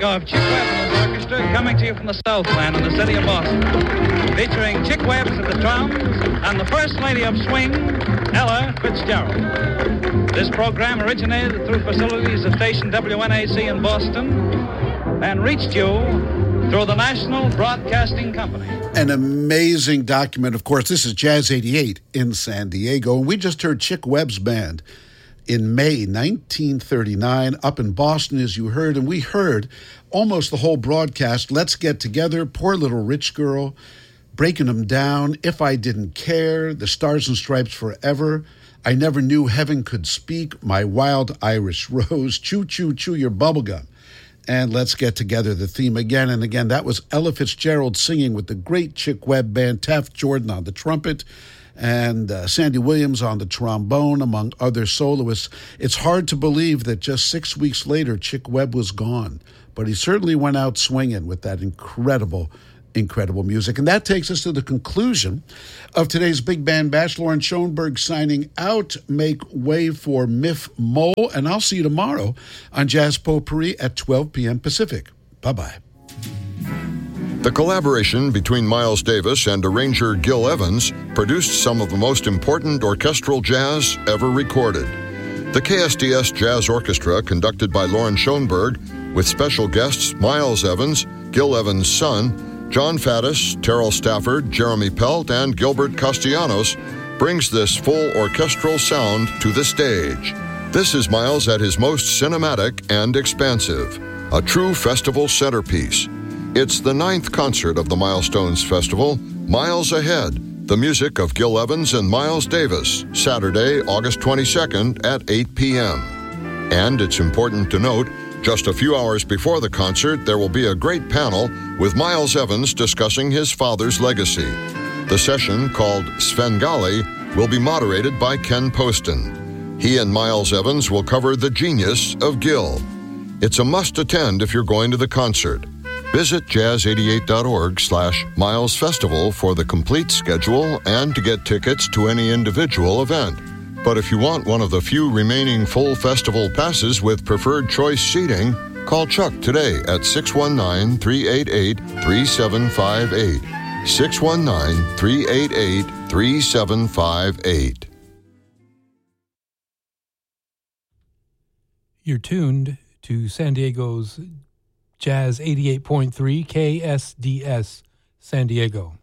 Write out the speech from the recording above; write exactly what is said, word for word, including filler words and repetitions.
of Chick Webb and his orchestra coming to you from the Southland in the city of Boston, featuring Chick Webbs at the drums and the First Lady of Swing, Ella Fitzgerald. This program originated through facilities of station W N A C in Boston and reached you through the National Broadcasting Company. An amazing document. Of course, this is Jazz eighty-eight in San Diego, and we just heard Chick Webb's band in May nineteen thirty-nine up in Boston, as you heard, and we heard almost the whole broadcast. Let's Get Together, Poor Little Rich Girl, Breaking Them Down, If I Didn't Care, The Stars and Stripes Forever, I Never Knew Heaven Could Speak, My Wild Irish Rose, Choo Choo Choo Your Bubblegum, and Let's Get Together, the theme again and again. That was Ella Fitzgerald singing with the great Chick Webb band, Taft Jordan on the trumpet, and uh, Sandy Williams on the trombone, among other soloists. It's hard to believe that just six weeks later, Chick Webb was gone, but he certainly went out swinging with that incredible, incredible music. And that takes us to the conclusion of today's Big Band Bash. Lauren Schoenberg signing out. Make way for Miff Mole, and I'll see you tomorrow on Jazz Potpourri at twelve p.m. Pacific. Bye-bye. The collaboration between Miles Davis and arranger Gil Evans produced some of the most important orchestral jazz ever recorded. The K S D S Jazz Orchestra, conducted by Lauren Schoenberg, with special guests Miles Evans, Gil Evans' son, John Faddis, Terrell Stafford, Jeremy Pelt, and Gilbert Castellanos, brings this full orchestral sound to the stage. This is Miles at his most cinematic and expansive, a true festival centerpiece. It's the ninth concert of the Milestones Festival, Miles Ahead, the music of Gil Evans and Miles Davis, Saturday, August twenty-second at eight p.m. And it's important to note, just a few hours before the concert, there will be a great panel with Miles Evans discussing his father's legacy. The session, called Svengali, will be moderated by Ken Poston. He and Miles Evans will cover the genius of Gil. It's a must-attend if you're going to the concert. Visit jazz eighty-eight dot org slash Miles Festival for the complete schedule and to get tickets to any individual event. But if you want one of the few remaining full festival passes with preferred choice seating, call Chuck today at six one nine, three eight eight, three seven five eight. six one nine, three eight eight, three seven five eight. You're tuned to San Diego's Jazz eighty-eight point three K S D S San Diego.